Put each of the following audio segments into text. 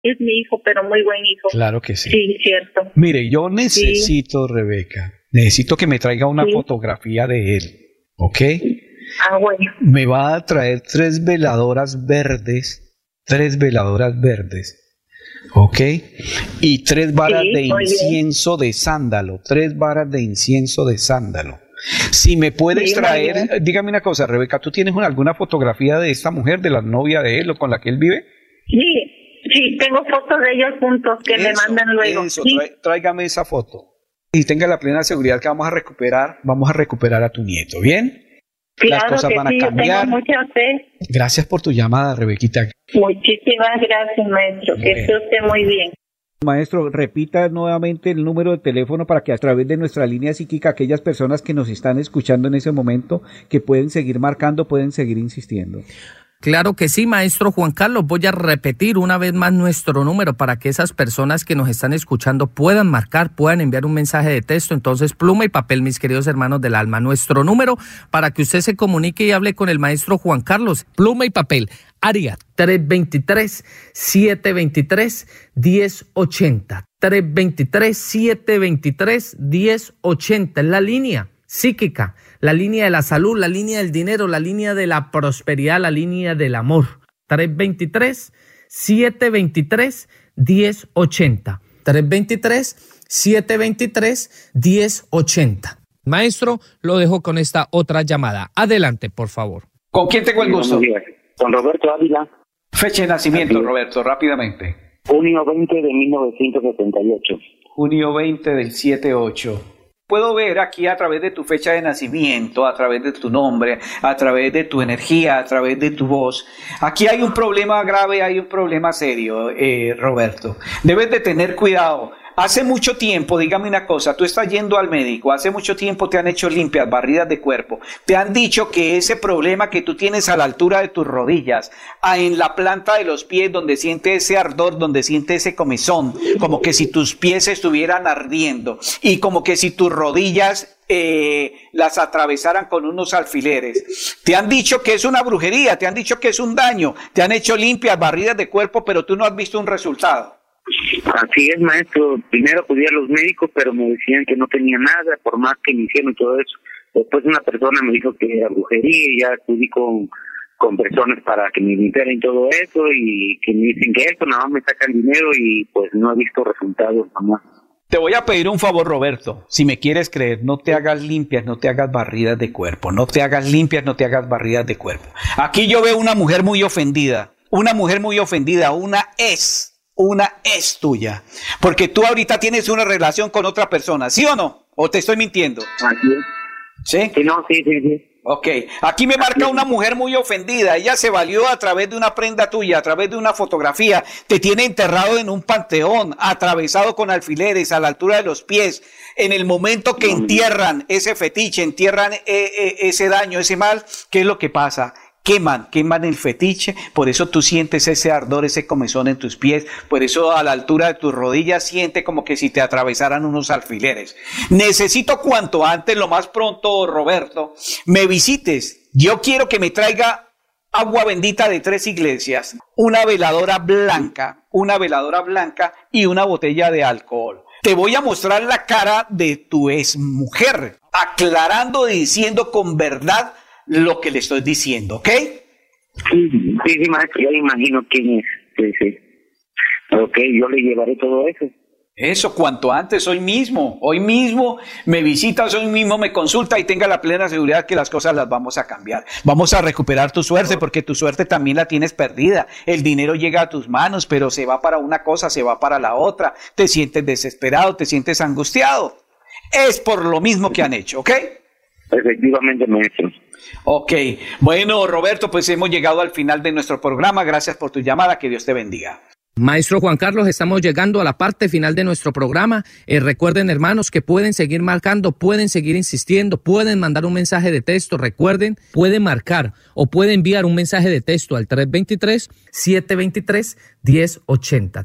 Es mi hijo, pero muy buen hijo. Claro que sí. Sí, cierto. Mire, yo necesito, sí. Rebeca, necesito que me traiga una fotografía de él, ¿ok? Bueno. Me va a traer 3 veladoras verdes, ¿ok? Y 3 varas de incienso de sándalo, 3 varas de incienso de sándalo. Si me puedes traer, dígame una cosa, Rebeca, ¿tú tienes alguna fotografía de esta mujer, de la novia de él o con la que él vive? Sí, tengo fotos de ellos juntos que me mandan luego. Sí. Tráigame esa foto. Y tenga la plena seguridad que vamos a recuperar a tu nieto, ¿bien? Claro, las cosas van a cambiar. Tengo mucha fe. Gracias por tu llamada, Rebequita. Muchísimas gracias, maestro. Que esté usted muy bien. Maestro, repita nuevamente el número de teléfono para que a través de nuestra línea psíquica aquellas personas que nos están escuchando en ese momento, que pueden seguir marcando, pueden seguir insistiendo. Claro que sí, maestro Juan Carlos. Voy a repetir una vez más nuestro número para que esas personas que nos están escuchando puedan marcar, puedan enviar un mensaje de texto. Entonces, pluma y papel, mis queridos hermanos del alma. Nuestro número para que usted se comunique y hable con el maestro Juan Carlos. Pluma y papel. Área 323-723-1080. 323-723-1080. Es la línea psíquica, la línea de la salud, la línea del dinero, la línea de la prosperidad, la línea del amor. 323-723-1080. 323-723-1080. Maestro, lo dejo con esta otra llamada. Adelante, por favor. ¿Con quién tengo el gusto? Con Roberto Ávila. Fecha de nacimiento, Roberto, rápidamente. Junio 20 de 1978. Junio 20 del 78. Puedo ver aquí a través de tu fecha de nacimiento, a través de tu nombre, a través de tu energía, a través de tu voz. Aquí hay un problema grave, hay un problema serio, Roberto. Debes de tener cuidado. Hace mucho tiempo, dígame una cosa, tú estás yendo al médico, hace mucho tiempo te han hecho limpias, barridas de cuerpo, te han dicho que ese problema que tú tienes a la altura de tus rodillas, en la planta de los pies, donde siente ese ardor, donde siente ese comezón, como que si tus pies estuvieran ardiendo y como que si tus rodillas las atravesaran con unos alfileres. Te han dicho que es una brujería, te han dicho que es un daño, te han hecho limpias, barridas de cuerpo, pero tú no has visto un resultado. Así es, maestro. Primero acudí a los médicos, pero me decían que no tenía nada, por más que me hicieron y todo eso. Después una persona me dijo que era brujería y ya acudí con personas para que me limpiaran todo eso y que me dicen que esto nada más me sacan dinero y pues no he visto resultados jamás. Te voy a pedir un favor, Roberto. Si me quieres creer, no te hagas limpias, no te hagas barridas de cuerpo. No te hagas limpias, no te hagas barridas de cuerpo. Aquí yo veo una mujer muy ofendida. Una es tuya, porque tú ahorita tienes una relación con otra persona, ¿sí o no? ¿O te estoy mintiendo? ¿Sí? Sí, no, sí. Ok, aquí me marca una mujer muy ofendida, ella se valió a través de una prenda tuya, a través de una fotografía, te tiene enterrado en un panteón, atravesado con alfileres a la altura de los pies. En el momento que entierran ese fetiche, entierran ese daño, ese mal, ¿qué es lo que pasa? Queman el fetiche, por eso tú sientes ese ardor, ese comezón en tus pies, por eso a la altura de tus rodillas siente como que si te atravesaran unos alfileres. Necesito cuanto antes, lo más pronto, Roberto, me visites. Yo quiero que me traiga agua bendita de 3 iglesias, una veladora blanca y una botella de alcohol. Te voy a mostrar la cara de tu exmujer, aclarando y diciendo con verdad lo que le estoy diciendo, ¿ok? Sí, maestro, yo imagino quién es. Sí. Ok, yo le llevaré todo eso. Eso, cuanto antes, hoy mismo me visitas, hoy mismo me consulta y tenga la plena seguridad que las cosas las vamos a cambiar. Vamos a recuperar tu suerte, porque tu suerte también la tienes perdida. El dinero llega a tus manos, pero se va para una cosa, se va para la otra. Te sientes desesperado, te sientes angustiado. Es por lo mismo que han hecho, ¿ok? Efectivamente, maestro. Ok, bueno, Roberto, pues hemos llegado al final de nuestro programa. Gracias por tu llamada, que Dios te bendiga. Maestro Juan Carlos, estamos llegando a la parte final de nuestro programa. Recuerden, hermanos, que pueden seguir marcando, pueden seguir insistiendo, pueden mandar un mensaje de texto. Recuerden, pueden marcar o pueden enviar un mensaje de texto al 323-723-1080.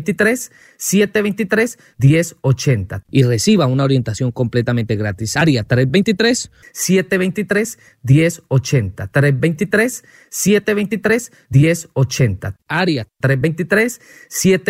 323-723-1080. Y reciba una orientación completamente gratis. Área 323-723-1080. 323-723-1080. Área 323 3, 7